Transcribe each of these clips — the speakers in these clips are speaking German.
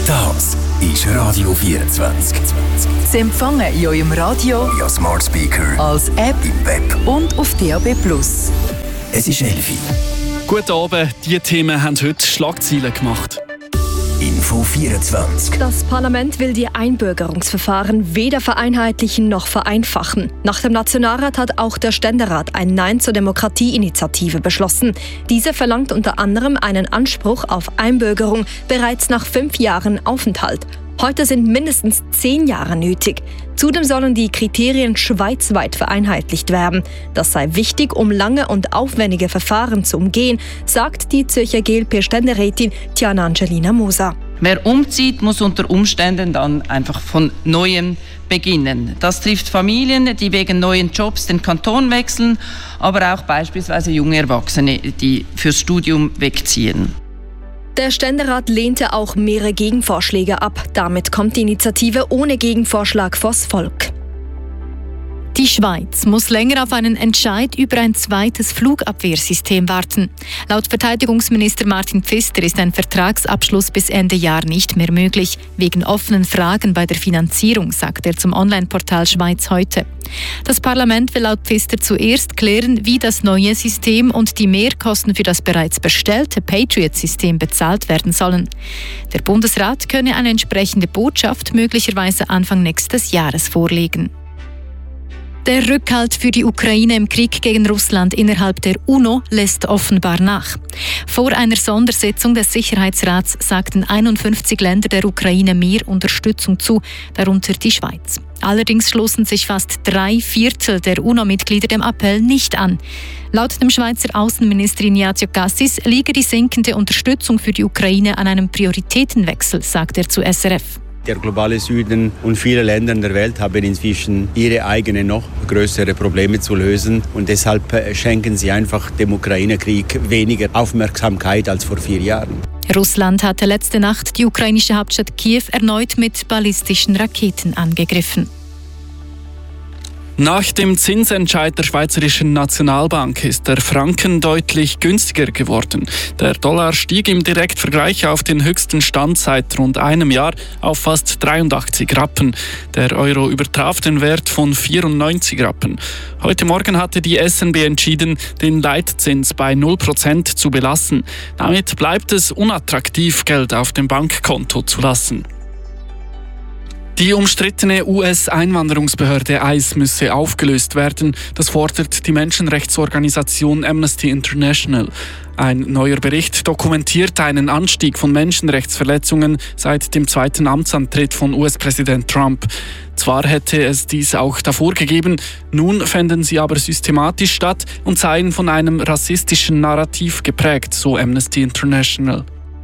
Das ist Radio 24. Sie empfangen in eurem Radio, via Smart Speaker, als App im Web und auf DAB+. Es ist 11 Uhr. Guten Abend, diese Themen haben heute Schlagzeilen gemacht. Info 24. Das Parlament will die Einbürgerungsverfahren weder vereinheitlichen noch vereinfachen. Nach dem Nationalrat hat auch der Ständerat ein Nein zur Demokratie-Initiative beschlossen. Diese verlangt unter anderem einen Anspruch auf Einbürgerung bereits nach 5 Jahren Aufenthalt. Heute sind mindestens 10 Jahre nötig. Zudem sollen die Kriterien schweizweit vereinheitlicht werden. Das sei wichtig, um lange und aufwendige Verfahren zu umgehen, sagt die Zürcher GLP-Ständerätin Tiana Angelina Moser. Wer umzieht, muss unter Umständen dann einfach von Neuem beginnen. Das trifft Familien, die wegen neuen Jobs den Kanton wechseln, aber auch beispielsweise junge Erwachsene, die fürs Studium wegziehen. Der Ständerat lehnte auch mehrere Gegenvorschläge ab. Damit kommt die Initiative ohne Gegenvorschlag vors Volk. Die Schweiz muss länger auf einen Entscheid über ein zweites Flugabwehrsystem warten. Laut Verteidigungsminister Martin Pfister ist ein Vertragsabschluss bis Ende Jahr nicht mehr möglich, wegen offenen Fragen bei der Finanzierung, sagt er zum Online-Portal Schweiz heute. Das Parlament will laut Pfister zuerst klären, wie das neue System und die Mehrkosten für das bereits bestellte Patriot-System bezahlt werden sollen. Der Bundesrat könne eine entsprechende Botschaft möglicherweise Anfang nächstes Jahres vorlegen. Der Rückhalt für die Ukraine im Krieg gegen Russland innerhalb der UNO lässt offenbar nach. Vor einer Sondersitzung des Sicherheitsrats sagten 51 Länder der Ukraine mehr Unterstützung zu, darunter die Schweiz. Allerdings schlossen sich fast 3/4 der UNO-Mitglieder dem Appell nicht an. Laut dem Schweizer Außenminister Ignazio Cassis liege die sinkende Unterstützung für die Ukraine an einem Prioritätenwechsel, sagt er zu SRF. Der globale Süden und viele Länder in der Welt haben inzwischen ihre eigenen noch größere Probleme zu lösen. Und deshalb schenken sie einfach dem Ukraine-Krieg weniger Aufmerksamkeit als vor 4 Jahren. Russland hatte letzte Nacht die ukrainische Hauptstadt Kiew erneut mit ballistischen Raketen angegriffen. Nach dem Zinsentscheid der Schweizerischen Nationalbank ist der Franken deutlich günstiger geworden. Der Dollar stieg im Direktvergleich auf den höchsten Stand seit rund einem Jahr auf fast 83 Rappen. Der Euro übertraf den Wert von 94 Rappen. Heute Morgen hatte die SNB entschieden, den Leitzins bei 0% zu belassen. Damit bleibt es unattraktiv, Geld auf dem Bankkonto zu lassen. Die umstrittene US-Einwanderungsbehörde ICE müsse aufgelöst werden. Das fordert die Menschenrechtsorganisation Amnesty International. Ein neuer Bericht dokumentiert einen Anstieg von Menschenrechtsverletzungen seit dem 2. Amtsantritt von US-Präsident Trump. Zwar hätte es dies auch davor gegeben, nun fänden sie aber systematisch statt und seien von einem rassistischen Narrativ geprägt, so Amnesty International.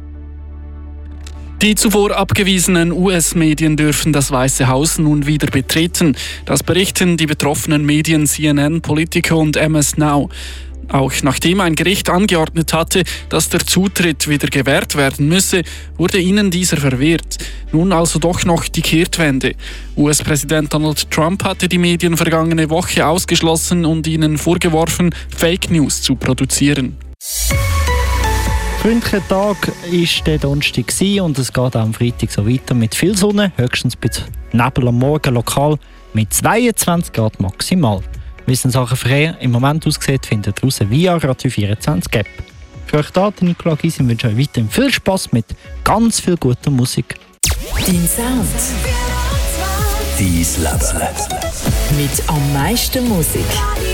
Die zuvor abgewiesenen US-Medien dürfen das Weiße Haus nun wieder betreten. Das berichten die betroffenen Medien CNN, Politico und MS Now. Auch nachdem ein Gericht angeordnet hatte, dass der Zutritt wieder gewährt werden müsse, wurde ihnen dieser verwehrt. Nun also doch noch die Kehrtwende. US-Präsident Donald Trump hatte die Medien vergangene Woche ausgeschlossen und ihnen vorgeworfen, Fake News zu produzieren. Freundlicher Tag war der Donnerstag und es geht auch am Freitag so weiter mit viel Sonne, höchstens ein bisschen Nebel am Morgen lokal mit 22 Grad maximal. Wie es in Sachen Verkehr im Moment aussieht, findet ihr raus via Radio 24 App. Für euch da, Nicola Gysi, wünsche ich euch weiterhin viel Spass mit ganz viel guter Musik. Dein Sound. Dein Leben. Mit am meisten Musik.